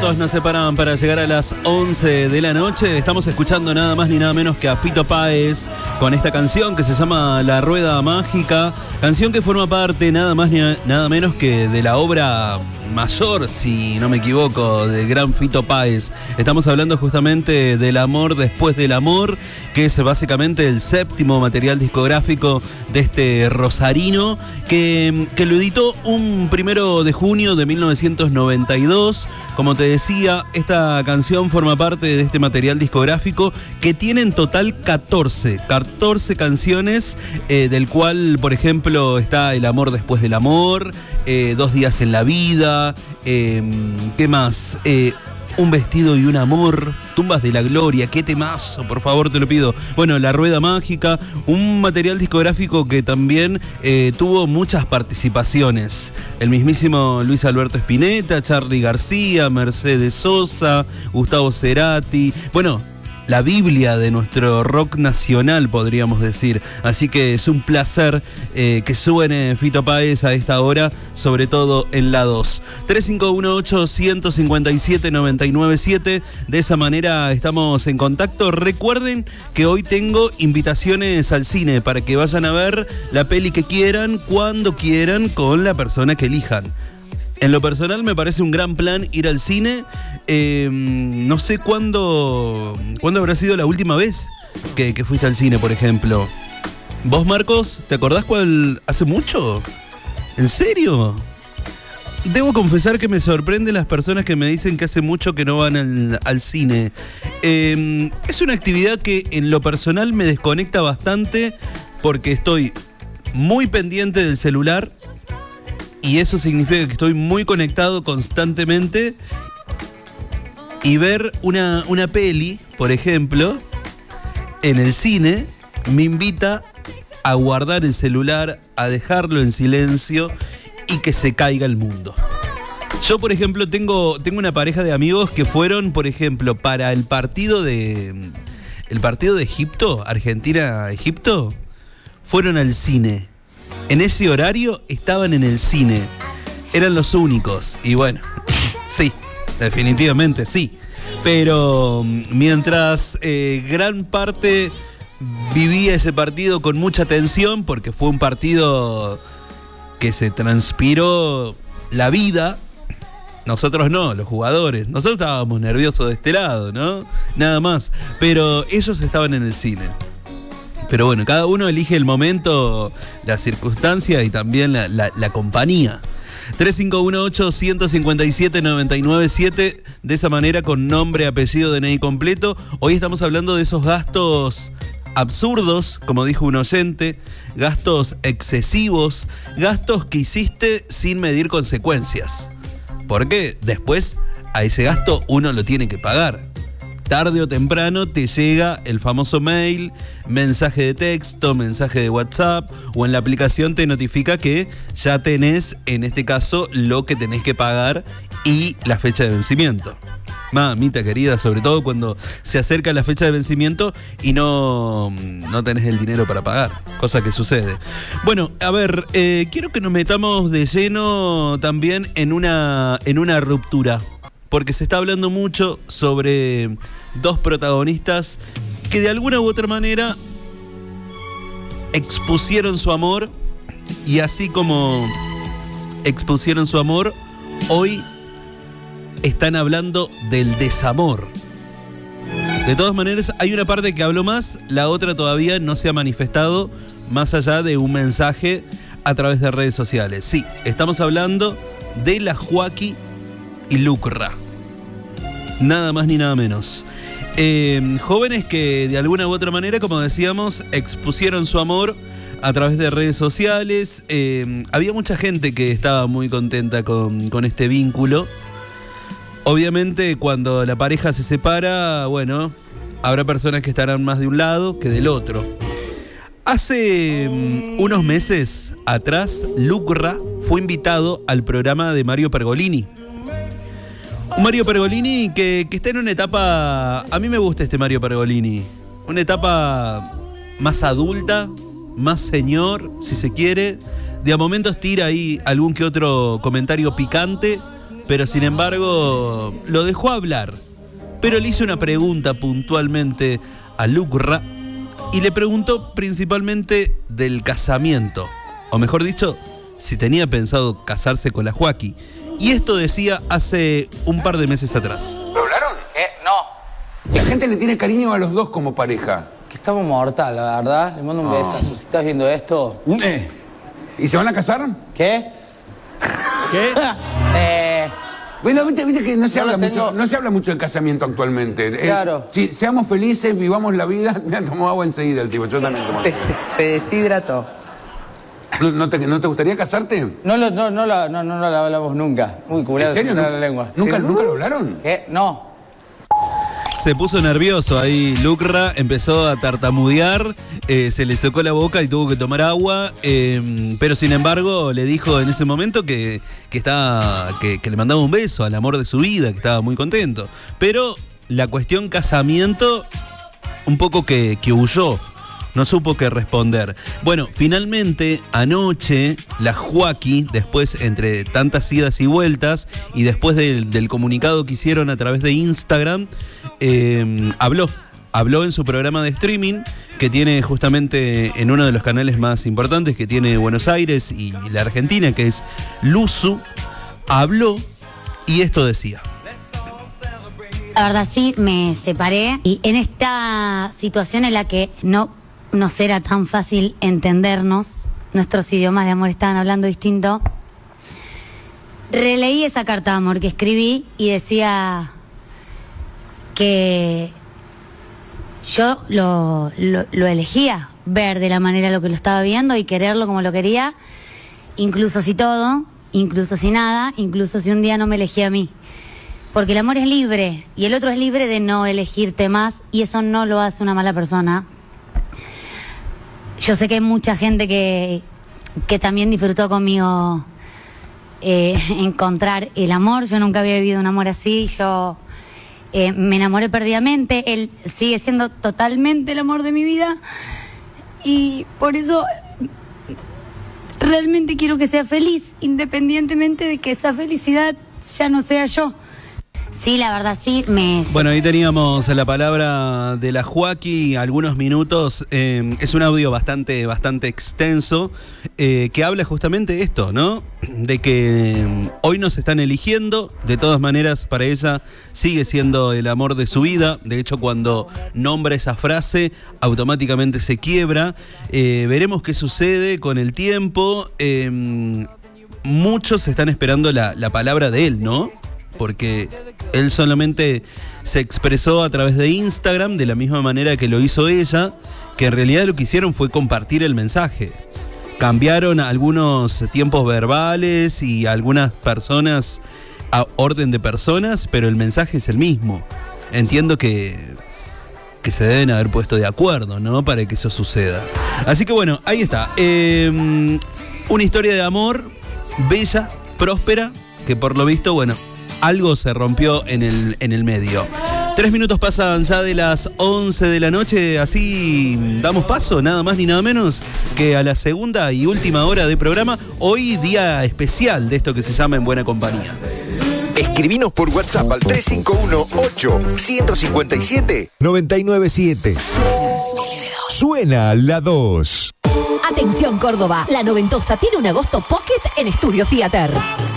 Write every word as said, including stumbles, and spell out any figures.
minutos nos separan para llegar a las once de la noche. Estamos escuchando nada más ni nada menos que a Fito Páez con esta canción que se llama La Rueda Mágica. Canción que forma parte nada más ni nada menos que de la obra mayor, si no me equivoco, del gran Fito Páez. Estamos hablando justamente del amor después del amor, que es básicamente el séptimo material discográfico de este rosarino, que, que lo editó un primero de junio de mil novecientos noventa y dos. Como te decía, esta canción forma parte de este material discográfico que tiene en total catorce canciones, eh, del cual, por ejemplo, está El amor después del amor, eh, Dos días en la vida, eh, ¿qué más? Eh, Un vestido y un amor, Tumbas de la gloria, qué temazo, por favor te lo pido. Bueno, La Rueda Mágica, un material discográfico que también eh, tuvo muchas participaciones. El mismísimo Luis Alberto Spinetta, Charly García, Mercedes Sosa, Gustavo Cerati, bueno, la Biblia de nuestro rock nacional, podríamos decir. Así que es un placer eh, que suene Fito Páez a esta hora, sobre todo en la dos. tres cinco uno ocho, uno cinco siete, nueve nueve siete. De esa manera estamos en contacto. Recuerden que hoy tengo invitaciones al cine para que vayan a ver la peli que quieran, cuando quieran, con la persona que elijan. En lo personal me parece un gran plan ir al cine. Eh, no sé cuándo, cuándo habrá sido la última vez que, que fuiste al cine, por ejemplo. ¿Vos, Marcos, te acordás cuál? ¿Hace mucho? ¿En serio? Debo confesar que me sorprenden las personas que me dicen que hace mucho que no van al, al cine. Eh, es una actividad que en lo personal me desconecta bastante porque estoy muy pendiente del celular. Y eso significa que estoy muy conectado constantemente. Y ver una, una peli, por ejemplo, en el cine, me invita a guardar el celular, a dejarlo en silencio y que se caiga el mundo. Yo, por ejemplo, tengo, tengo una pareja de amigos que fueron, por ejemplo, para el partido de, el partido de Egipto, Argentina-Egipto, fueron al cine. En ese horario estaban en el cine. Eran los únicos. Y bueno, sí, definitivamente sí. Pero mientras eh, gran parte vivía ese partido con mucha tensión, porque fue un partido que se transpiró la vida, nosotros no, los jugadores. Nosotros estábamos nerviosos de este lado, ¿no? Nada más. Pero ellos estaban en el cine. Pero bueno, cada uno elige el momento, la circunstancia y también la, la, la compañía. tres cinco uno ocho, uno cinco siete, nueve nueve siete. De esa manera, con nombre, apellido, D N I completo. Hoy estamos hablando de esos gastos absurdos, como dijo un oyente, gastos excesivos, gastos que hiciste sin medir consecuencias. Porque después a ese gasto uno lo tiene que pagar. Tarde o temprano te llega el famoso mail, mensaje de texto, mensaje de WhatsApp, o en la aplicación te notifica que ya tenés, en este caso, lo que tenés que pagar y la fecha de vencimiento. Mamita querida, sobre todo cuando se acerca la fecha de vencimiento y no, no tenés el dinero para pagar, cosa que sucede. Bueno, a ver, eh, quiero que nos metamos de lleno también en una, en una ruptura, porque se está hablando mucho sobre dos protagonistas que de alguna u otra manera expusieron su amor, y así como expusieron su amor, hoy están hablando del desamor. De todas maneras, hay una parte que habló más, la otra todavía no se ha manifestado, más allá de un mensaje a través de redes sociales. Sí, estamos hablando de la Joaquí y Lucra. Nada más ni nada menos. Eh, jóvenes que de alguna u otra manera, como decíamos, expusieron su amor a través de redes sociales. Eh, había mucha gente que estaba muy contenta con, con este vínculo. Obviamente, cuando la pareja se separa, bueno, habrá personas que estarán más de un lado que del otro. Hace um, unos meses atrás, Lucra fue invitado al programa de Mario Pergolini. Un Mario Pergolini que, que está en una etapa... A mí me gusta este Mario Pergolini. Una etapa más adulta, más señor, si se quiere. De a momentos tira ahí algún que otro comentario picante, pero sin embargo lo dejó hablar. Pero le hizo una pregunta puntualmente a Lucra y le preguntó principalmente del casamiento, o mejor dicho, si tenía pensado casarse con la Joaquí. Y esto decía hace un par de meses atrás. ¿Lo hablaron? ¿Qué? No. La gente le tiene cariño a los dos como pareja. Que estamos mortal, la verdad. Le mando un Oh. besazo. Si estás viendo esto... Eh. ¿Y se van a casar? ¿Qué? ¿Qué? eh... Bueno, viste, viste que no se, No habla lo tengo. mucho, no se habla mucho del casamiento actualmente. Claro. Es, si seamos felices, vivamos la vida. Me ha tomado agua enseguida el tipo. Yo también tomo. Se, se, se deshidrató. ¿No, no, te, ¿No te gustaría casarte? No lo, no, no, la, no, no, no la hablamos nunca. Uy, cubrado. ¿En serio? La ¿Nu- lengua. ¿Nunca, ¿Sí? ¿Nunca lo hablaron? ¿Qué? No. Se puso nervioso ahí Lucra, empezó a tartamudear, eh, se le secó la boca y tuvo que tomar agua, eh, pero sin embargo le dijo en ese momento que, que, estaba, que, que le mandaba un beso al amor de su vida, que estaba muy contento. Pero la cuestión casamiento, un poco que, que huyó. No supo qué responder. Bueno, finalmente anoche la Joaquí, después entre tantas idas y vueltas y después del, del comunicado que hicieron a través de Instagram, eh, habló. Habló en su programa de streaming que tiene justamente en uno de los canales más importantes que tiene Buenos Aires y la Argentina, que es Luzu. Habló y esto decía. La verdad sí, me separé y en esta situación en la que no nos era tan fácil entendernos, nuestros idiomas de amor estaban hablando distinto, releí esa carta de amor que escribí y decía que yo lo, lo, lo elegía ver de la manera lo que lo estaba viendo y quererlo como lo quería, incluso si todo, incluso si nada, incluso si un día no me elegía a mí. Porque el amor es libre y el otro es libre de no elegirte más y eso no lo hace una mala persona. Yo sé que hay mucha gente que, que también disfrutó conmigo eh, encontrar el amor. Yo nunca había vivido un amor así. Yo eh, me enamoré perdidamente. Él sigue siendo totalmente el amor de mi vida. Y por eso realmente quiero que sea feliz, independientemente de que esa felicidad ya no sea yo. Sí, la verdad sí, me... Bueno, ahí teníamos la palabra de la Joaquí, algunos minutos. Eh, es un audio bastante, bastante extenso eh, que habla justamente de esto, ¿no? De que hoy nos están eligiendo, de todas maneras para ella sigue siendo el amor de su vida. De hecho, cuando nombra esa frase, automáticamente se quiebra. Eh, veremos qué sucede con el tiempo. Eh, muchos están esperando la, la palabra de él, ¿no? Porque él solamente se expresó a través de Instagram de la misma manera que lo hizo ella, que en realidad lo que hicieron fue compartir el mensaje. Cambiaron algunos tiempos verbales y algunas personas a orden de personas, pero el mensaje es el mismo. Entiendo que, que se deben haber puesto de acuerdo, ¿no? Para que eso suceda. Así que bueno, ahí está. Eh, una historia de amor bella, próspera, que por lo visto, bueno, algo se rompió en el, en el medio. Tres minutos pasan ya de las once de la noche, así damos paso, nada más ni nada menos que a la segunda y última hora de programa. Hoy día especial de esto que se llama En Buena Compañía. Escribinos por WhatsApp al tres cinco uno, ocho, uno cinco siete, nueve nueve siete. Suena la dos. Atención Córdoba, la noventosa tiene un agosto pocket en Estudio Theater.